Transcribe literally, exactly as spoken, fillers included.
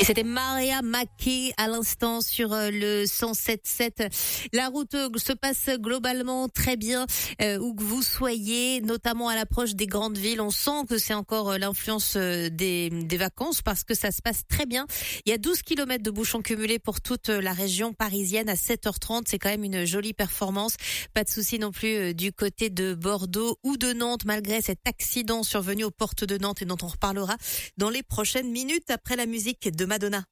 Et c'était Maria Mackey à l'instant sur le cent sept sept. La route se passe globalement très bien euh, où que vous soyez, notamment à l'approche des grandes villes. On sent que c'est encore l'influence des, des vacances parce que ça se passe très bien. Il y a douze kilomètres de bouchons cumulés pour toute la région parisienne à sept heures trente. C'est quand même une jolie performance. Pas de souci non plus du côté de Bordeaux ou de Nantes malgré cet accident survenu aux portes de Nantes et dont on reparlera dans les prochaines minutes après la musique de Madonna.